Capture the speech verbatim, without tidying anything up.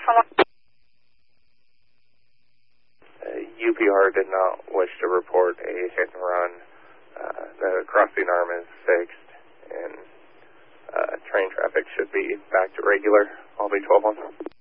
Hello? Uh, U P R did not wish to report a hit and run. Uh, the crossing arm is fixed, and uh, train traffic should be back to regular. I'll be twelve one.